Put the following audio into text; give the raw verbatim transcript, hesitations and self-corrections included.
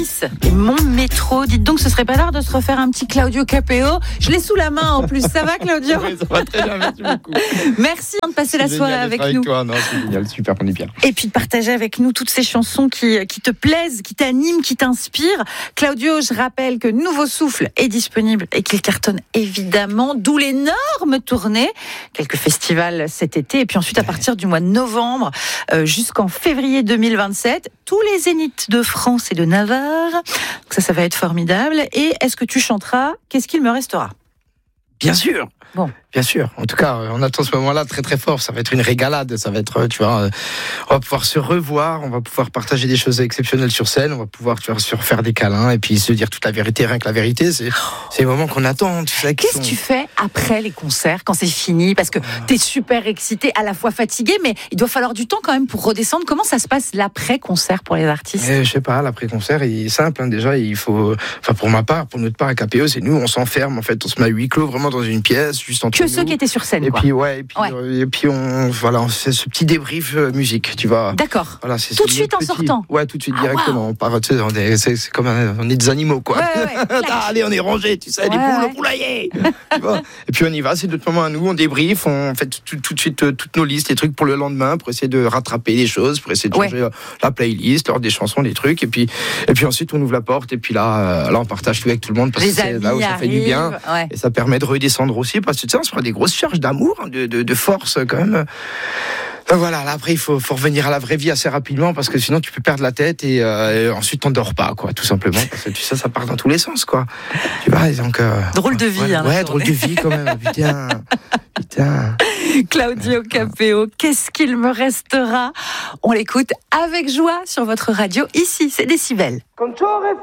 Et mon métro, dites donc, ce serait pas l'heure de se refaire un petit Claudio Capéo. Je l'ai sous la main en plus. Ça va, Claudio? Oui, ça va très bien, merci beaucoup. Merci de passer C'est la soirée avec, avec nous. Toi. Non, c'est génial, super, on est bien. Et puis de partager avec nous toutes ces chansons qui, qui te plaisent, qui t'animent, qui t'inspirent. Claudio, je rappelle que Nouveau Souffle est disponible et qu'il cartonne évidemment, d'où l'énorme tournée. Quelques festivals cet été et puis ensuite à partir du mois de novembre euh, jusqu'en février deux mille vingt-sept, tous les zéniths de France et de Navarre. Donc ça, ça va être formidable. Et est-ce que tu chanteras « Qu'est-ce qu'il me restera » ? Bien sûr. Bon. Bien sûr. En tout cas, on attend ce moment-là très très fort. Ça va être une régalade. Ça va être, tu vois, on va pouvoir se revoir. On va pouvoir partager des choses exceptionnelles sur scène. On va pouvoir, tu vois, se refaire des câlins et puis se dire toute la vérité. Rien que la vérité, c'est, c'est les moments qu'on attend. Tu sais, Qu'est-ce sont... que tu fais après les concerts quand c'est fini? Parce que t'es super excité, à la fois fatigué, mais il doit falloir du temps quand même pour redescendre. Comment ça se passe l'après-concert pour les artistes? Eh, je sais pas. L'après-concert, il est simple. Hein, déjà, il faut, enfin pour ma part, pour notre part à K P O, c'est nous, on s'enferme. En fait, on se met à huis clos, vraiment dans une pièce, juste entre que nous. ceux qui étaient sur scène. Et quoi. puis ouais, et puis, ouais. Euh, et puis on, voilà, on fait ce petit débrief euh, musique, tu vois. D'accord. Voilà, c'est, tout c'est de suite petit... en sortant. Ouais, tout de suite ah, directement. Wow. On part, tu sais, on est, c'est, c'est comme un, on est des animaux quoi. Ouais, ouais, ouais. ah, allez, on est rangés, tu sais, ouais, les poules ouais. au poulailler. Tu vois. Et puis on y va, c'est notre moment à nous, on débrief, on fait tout, tout de suite euh, toutes nos listes, les trucs pour le lendemain, pour essayer de rattraper les choses, pour essayer de changer ouais. euh, la playlist, l'ordre des chansons, les trucs, et puis et puis ensuite on ouvre la porte et puis là, euh, là on partage tout avec tout le monde parce les que c'est là où ça fait du bien ouais. et ça permet de redescendre aussi parce que tu sais, on se prend des grosses charges d'amour, de, de, de force quand même. Donc voilà, là après il faut, faut revenir à la vraie vie assez rapidement parce que sinon tu peux perdre la tête et, euh, et ensuite t'endors pas quoi, tout simplement parce que tu sais ça part dans tous les sens quoi. Tu vois, donc euh, drôle de vie. Ouais, hein, ouais drôle de vie quand même. Putain, putain. Claudio Capéo, qu'est-ce qu'il me restera? On l'écoute avec joie sur votre radio. Ici, c'est Décibel.